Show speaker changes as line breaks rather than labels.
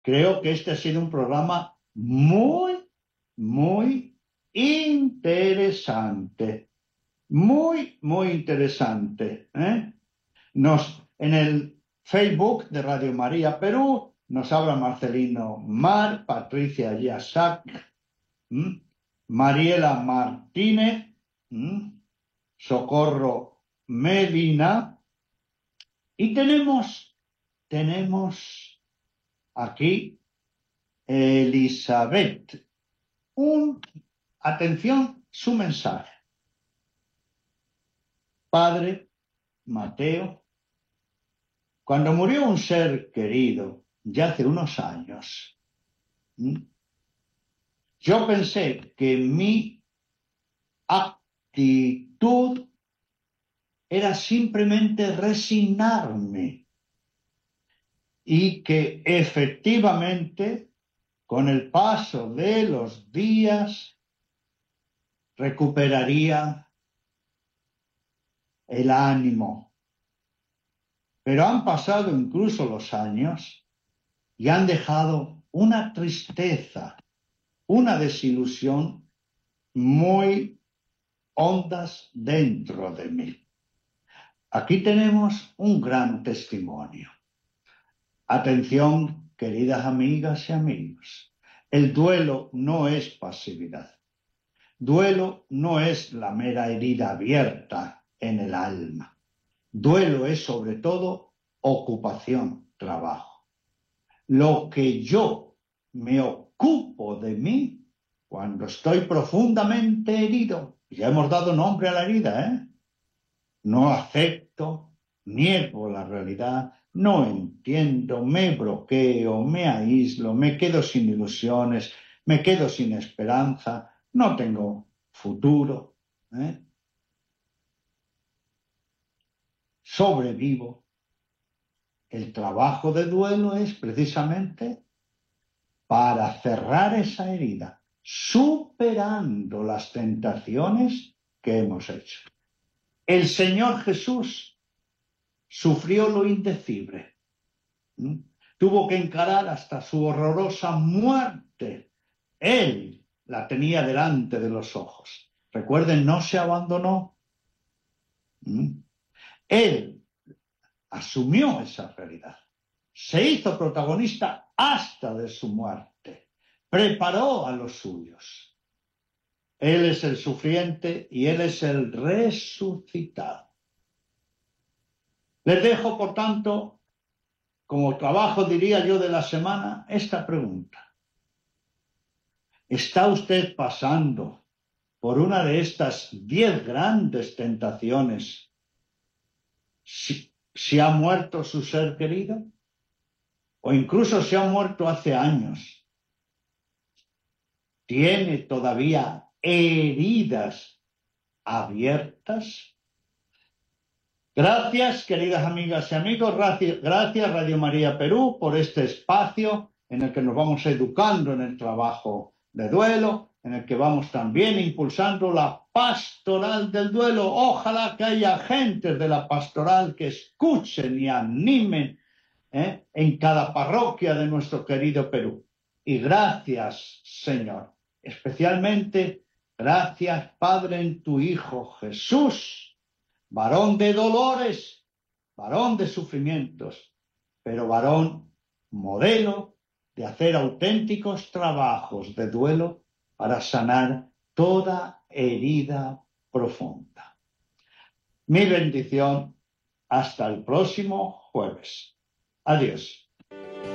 Creo que este ha sido un programa muy, muy interesante. Muy, muy interesante, ¿eh? En el Facebook de Radio María Perú nos habla Marcelino Mar, Patricia Yasac, Mariela Martínez, Socorro Medina, y tenemos aquí Elizabeth. Atención, su mensaje. Padre Mateo, cuando murió un ser querido, ya hace unos años, yo pensé que mi actitud era simplemente resignarme y que efectivamente, con el paso de los días, recuperaría el ánimo. Pero han pasado incluso los años y han dejado una tristeza, una desilusión muy hondas dentro de mí. Aquí tenemos un gran testimonio. Atención, queridas amigas y amigos. El duelo no es pasividad. Duelo no es la mera herida abierta en el alma. Duelo es sobre todo ocupación, trabajo. Lo que yo me ocupo de mí cuando estoy profundamente herido. Ya hemos dado nombre a la herida, ¿eh? No acepto, niego la realidad, no entiendo, me bloqueo, me aíslo, me quedo sin ilusiones, me quedo sin esperanza, no tengo futuro, ¿eh? Sobrevivo. El trabajo de duelo es precisamente para cerrar esa herida, superando las tentaciones que hemos hecho. El Señor Jesús sufrió lo indecible. Tuvo que encarar hasta su horrorosa muerte. Él la tenía delante de los ojos. Recuerden, no se abandonó. Él asumió esa realidad. Se hizo protagonista hasta de su muerte. Preparó a los suyos. Él es el sufriente y Él es el resucitado. Les dejo, por tanto, como trabajo, diría yo, de la semana, esta pregunta. ¿Está usted pasando por una de estas 10 grandes tentaciones si ha muerto su ser querido? O incluso si ha muerto hace años. ¿Tiene todavía heridas abiertas? Gracias, queridas amigas y amigos. Gracias, Radio María Perú, por este espacio en el que nos vamos educando en el trabajo de duelo, en el que vamos también impulsando la pastoral del duelo. Ojalá que haya agentes de la pastoral que escuchen y animen en cada parroquia de nuestro querido Perú. Y gracias, Señor. Especialmente, gracias, Padre, en tu Hijo Jesús, varón de dolores, varón de sufrimientos, pero varón modelo de hacer auténticos trabajos de duelo para sanar toda herida profunda. Mi bendición hasta el próximo jueves. Adiós.